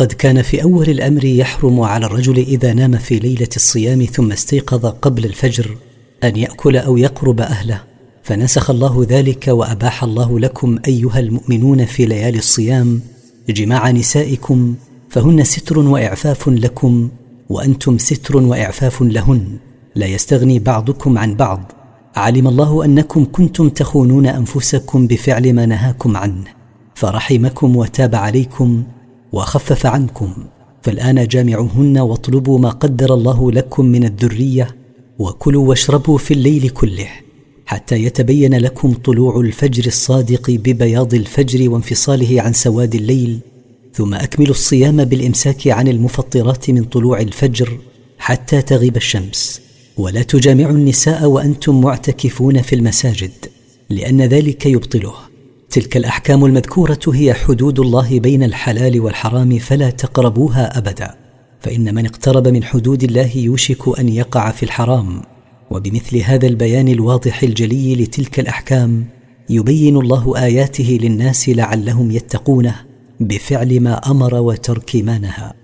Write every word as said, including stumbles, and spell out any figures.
قد كان في أول الأمر يحرم على الرجل إذا نام في ليلة الصيام ثم استيقظ قبل الفجر أن يأكل أو يقرب أهله، فنسخ الله ذلك وأباح الله لكم أيها المؤمنون في ليالي الصيام جماع نسائكم، فهن ستر وإعفاف لكم وأنتم ستر وإعفاف لهن، لا يستغني بعضكم عن بعض. علم الله أنكم كنتم تخونون أنفسكم بفعل ما نهاكم عنه فرحمكم وتاب عليكم وخفف عنكم، فالآن جامعوهن واطلبوا ما قدر الله لكم من الذرية، وكلوا واشربوا في الليل كله حتى يتبين لكم طلوع الفجر الصادق ببياض الفجر وانفصاله عن سواد الليل، ثم أكملوا الصيام بالإمساك عن المفطرات من طلوع الفجر حتى تغيب الشمس. ولا تجامعوا النساء وأنتم معتكفون في المساجد لأن ذلك يبطله. تلك الأحكام المذكورة هي حدود الله بين الحلال والحرام، فلا تقربوها أبدا، فإن من اقترب من حدود الله يوشك أن يقع في الحرام. وبمثل هذا البيان الواضح الجلي لتلك الأحكام يبين الله آياته للناس لعلهم يتقونه بفعل ما أمر وترك ما نهى.